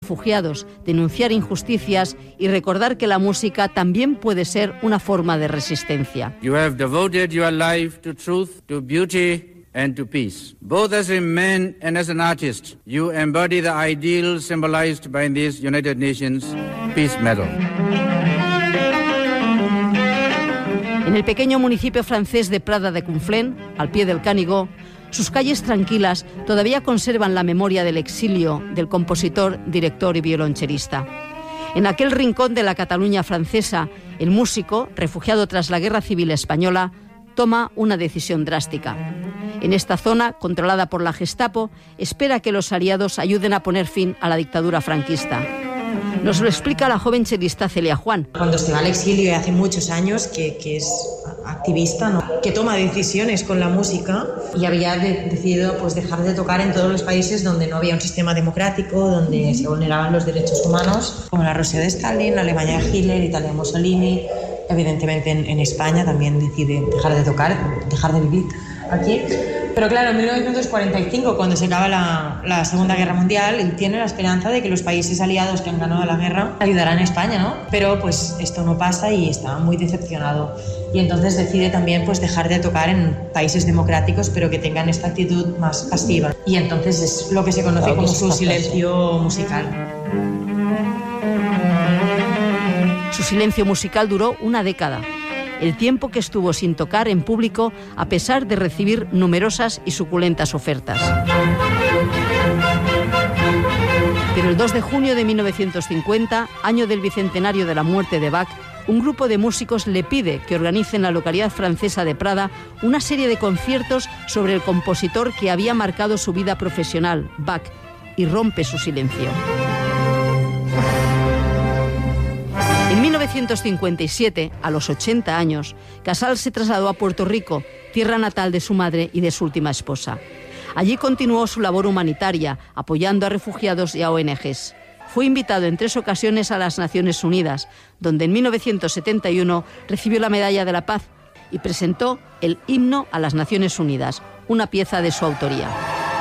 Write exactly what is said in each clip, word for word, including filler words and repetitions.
refugiados, denunciar injusticias y recordar que la música también puede ser una forma de resistencia. You have devoted your life to truth, to beauty and to peace. Both as a man and as an artist, you embody the ideal symbolized by this United Nations Peace Medal. En el pequeño municipio francés de Prada de Conflent, al pie del Canigó, sus calles tranquilas todavía conservan la memoria del exilio del compositor, director y violonchelista. En aquel rincón de la Cataluña francesa, el músico, refugiado tras la Guerra Civil Española, toma una decisión drástica. En esta zona, controlada por la Gestapo, espera que los aliados ayuden a poner fin a la dictadura franquista. Nos lo explica la joven chelista Celia Juan. Cuando se va al exilio, y hace muchos años que, que es activista, ¿no?, que toma decisiones con la música, y había de, decidido pues, dejar de tocar en todos los países donde no había un sistema democrático, donde se vulneraban los derechos humanos, como la Rusia de Stalin, la Alemania de Hitler, Italia de Mussolini. Evidentemente en, en España también decide dejar de tocar, dejar de vivir aquí. Pero claro, en mil novecientos cuarenta y cinco, cuando se acaba la, la Segunda Guerra Mundial, él tiene la esperanza de que los países aliados que han ganado la guerra ayudarán a España, ¿no? Pero pues esto no pasa y está muy decepcionado. Y entonces decide también pues dejar de tocar en países democráticos, pero que tengan esta actitud más pasiva. Y entonces es lo que se conoce como su silencio musical. Su silencio musical duró una década. El tiempo que estuvo sin tocar en público a pesar de recibir numerosas y suculentas ofertas. Pero el dos de junio de mil novecientos cincuenta, año del bicentenario de la muerte de Bach, un grupo de músicos le pide que organice en la localidad francesa de Prada una serie de conciertos sobre el compositor que había marcado su vida profesional, Bach, y rompe su silencio. En mil novecientos cincuenta y siete, a los ochenta años, Casals se trasladó a Puerto Rico, tierra natal de su madre y de su última esposa. Allí continuó su labor humanitaria, apoyando a refugiados y a O N Ges. Fue invitado en tres ocasiones a las Naciones Unidas, donde en mil novecientos setenta y uno recibió la Medalla de la Paz y presentó el Himno a las Naciones Unidas, una pieza de su autoría.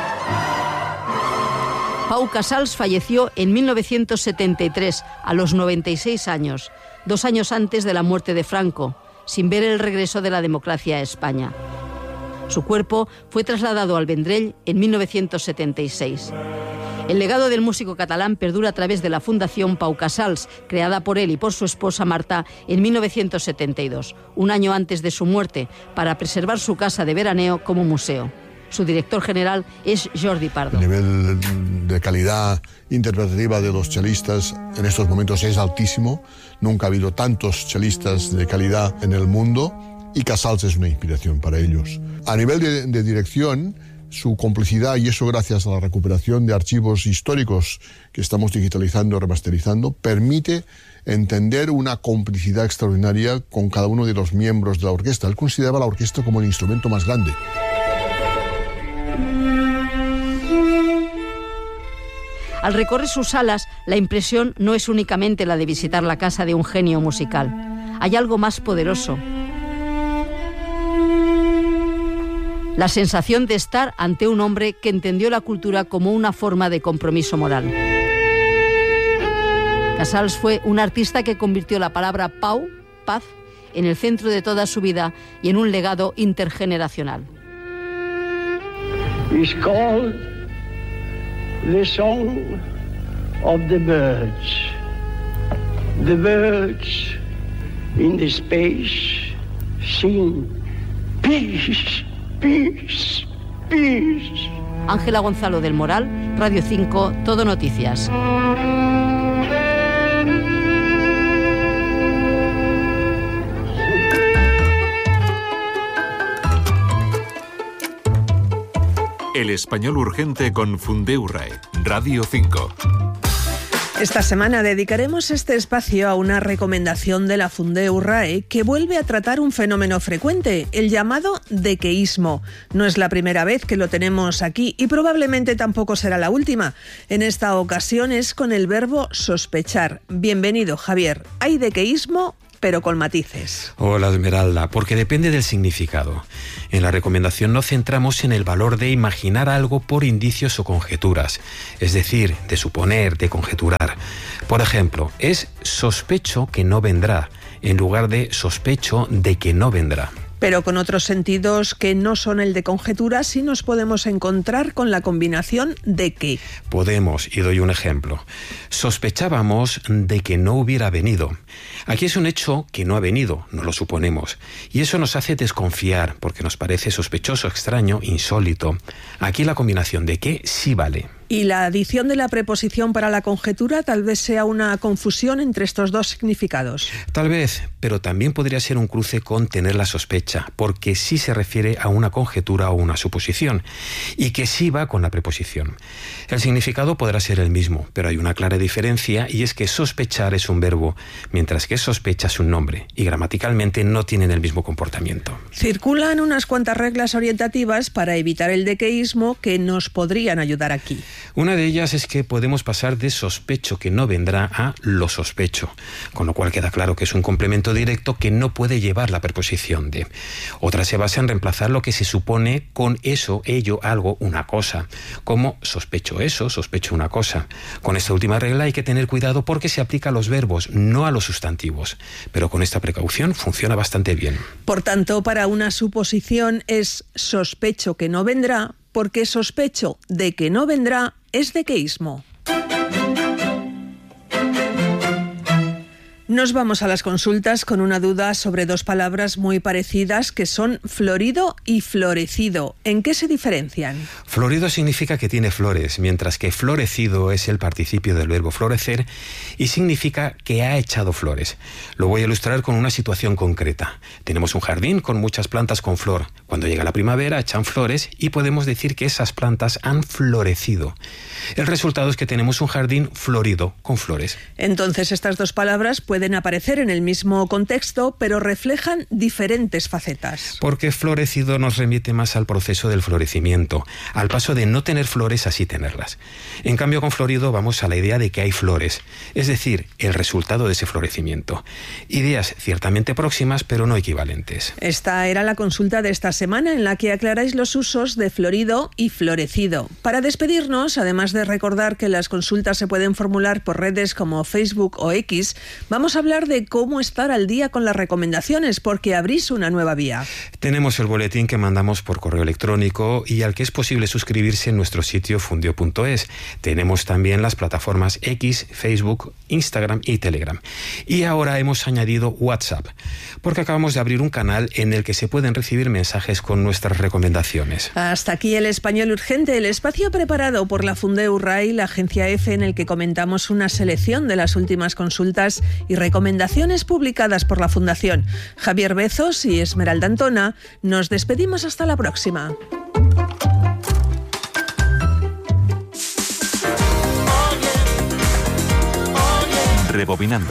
Pau Casals falleció en mil novecientos setenta y tres, a los noventa y seis años, dos años antes de la muerte de Franco, sin ver el regreso de la democracia a España. Su cuerpo fue trasladado al Vendrell en mil novecientos setenta y seis. El legado del músico catalán perdura a través de la Fundación Pau Casals, creada por él y por su esposa Marta en mil novecientos setenta y dos, un año antes de su muerte, para preservar su casa de veraneo como museo. Su director general es Jordi Pardo. El nivel de calidad interpretativa de los chelistas en estos momentos es altísimo. Nunca ha habido tantos chelistas de calidad en el mundo y Casals es una inspiración para ellos. A nivel de, de dirección, su complicidad, y eso gracias a la recuperación de archivos históricos que estamos digitalizando y remasterizando, permite entender una complicidad extraordinaria con cada uno de los miembros de la orquesta. Él consideraba la orquesta como el instrumento más grande. Al recorrer sus salas, la impresión no es únicamente la de visitar la casa de un genio musical. Hay algo más poderoso. La sensación de estar ante un hombre que entendió la cultura como una forma de compromiso moral. Casals fue un artista que convirtió la palabra Pau, paz, en el centro de toda su vida y en un legado intergeneracional. It's called the song of the birds. The birds in the space sing peace, peace, peace. Ángela Gonzalo del Moral, Radio cinco, Todo Noticias. El español urgente con Fundeurae, Radio cinco. Esta semana dedicaremos este espacio a una recomendación de la Fundeurae que vuelve a tratar un fenómeno frecuente, el llamado dequeísmo. No es la primera vez que lo tenemos aquí y probablemente tampoco será la última. En esta ocasión es con el verbo sospechar. Bienvenido, Javier. ¿Hay dequeísmo pero con matices. Hola, Esmeralda, porque depende del significado. En la recomendación nos centramos en el valor de imaginar algo por indicios o conjeturas, es decir, de suponer, de conjeturar. Por ejemplo, es sospecho que no vendrá, en lugar de sospecho de que no vendrá. Pero con otros sentidos que no son el de conjetura, sí nos podemos encontrar con la combinación de que. Podemos, y doy un ejemplo. Sospechábamos de que no hubiera venido. Aquí es un hecho que no ha venido, no lo suponemos. Y eso nos hace desconfiar, porque nos parece sospechoso, extraño, insólito. Aquí la combinación de que sí vale. Y la adición de la preposición para la conjetura tal vez sea una confusión entre estos dos significados. Tal vez, pero también podría ser un cruce con tener la sospecha, porque sí se refiere a una conjetura o una suposición, y que sí va con la preposición. El significado podrá ser el mismo, pero hay una clara diferencia, y es que sospechar es un verbo, mientras que sospecha es un nombre, y gramaticalmente no tienen el mismo comportamiento. Circulan unas cuantas reglas orientativas para evitar el dequeísmo que nos podrían ayudar aquí. Una de ellas es que podemos pasar de sospecho que no vendrá a lo sospecho, con lo cual queda claro que es un complemento directo que no puede llevar la preposición de. Otra se basa en reemplazar lo que se supone con eso, ello, algo, una cosa, como sospecho eso, sospecho una cosa. Con esta última regla hay que tener cuidado porque se aplica a los verbos, no a los sustantivos, pero con esta precaución funciona bastante bien. Por tanto, para una suposición es sospecho que no vendrá, porque sospecho de que no vendrá es dequeísmo. Nos vamos a las consultas con una duda sobre dos palabras muy parecidas que son florido y florecido. ¿En qué se diferencian? Florido significa que tiene flores, mientras que florecido es el participio del verbo florecer y significa que ha echado flores. Lo voy a ilustrar con una situación concreta. Tenemos un jardín con muchas plantas con flor. Cuando llega la primavera echan flores y podemos decir que esas plantas han florecido. El resultado es que tenemos un jardín florido con flores. Entonces estas dos palabras pueden Pueden aparecer en el mismo contexto, pero reflejan diferentes facetas. Porque florecido nos remite más al proceso del florecimiento, al paso de no tener flores a sí tenerlas. En cambio, con florido vamos a la idea de que hay flores, es decir, el resultado de ese florecimiento. Ideas ciertamente próximas, pero no equivalentes. Esta era la consulta de esta semana en la que aclaráis los usos de florido y florecido. Para despedirnos, además de recordar que las consultas se pueden formular por redes como Facebook o X, vamos a hablar de cómo estar al día con las recomendaciones, porque abrís una nueva vía. Tenemos el boletín que mandamos por correo electrónico y al que es posible suscribirse en nuestro sitio fundio punto es. Tenemos también las plataformas X, Facebook, Instagram y Telegram. Y ahora hemos añadido WhatsApp, porque acabamos de abrir un canal en el que se pueden recibir mensajes con nuestras recomendaciones. Hasta aquí el Español Urgente, el espacio preparado por la Fundeu RAI, la agencia EFE, en el que comentamos una selección de las últimas consultas y recomendaciones publicadas por la Fundación. Javier Bezos y Esmeralda Antona, nos despedimos hasta la próxima. Rebobinando.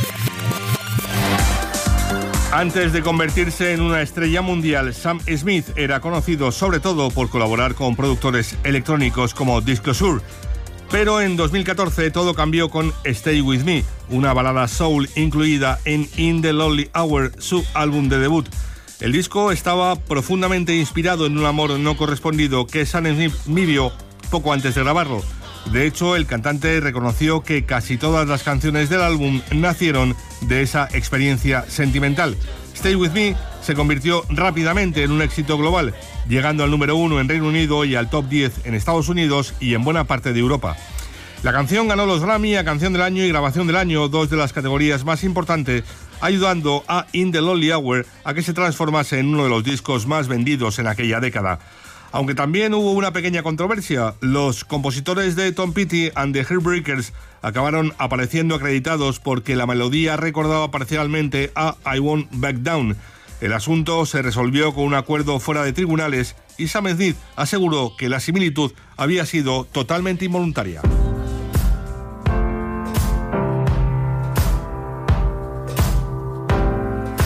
Antes de convertirse en una estrella mundial, Sam Smith era conocido sobre todo por colaborar con productores electrónicos como Disclosure. Pero en dos mil catorce todo cambió con Stay With Me, una balada soul incluida en In the Lonely Hour, su álbum de debut. El disco estaba profundamente inspirado en un amor no correspondido que Sam Smith vivió poco antes de grabarlo. De hecho, el cantante reconoció que casi todas las canciones del álbum nacieron de esa experiencia sentimental. Stay With Me se convirtió rápidamente en un éxito global, llegando al número uno en Reino Unido y al top diez en Estados Unidos y en buena parte de Europa. La canción ganó los Grammy a Canción del Año y Grabación del Año, dos de las categorías más importantes, ayudando a In the Lonely Hour a que se transformase en uno de los discos más vendidos en aquella década. Aunque también hubo una pequeña controversia, los compositores de Tom Petty and the Heartbreakers acabaron apareciendo acreditados porque la melodía recordaba parcialmente a I Won't Back Down. El asunto se resolvió con un acuerdo fuera de tribunales y Sam Smith aseguró que la similitud había sido totalmente involuntaria.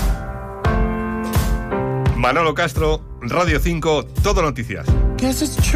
Manolo Castro, Radio cinco, Todo Noticias.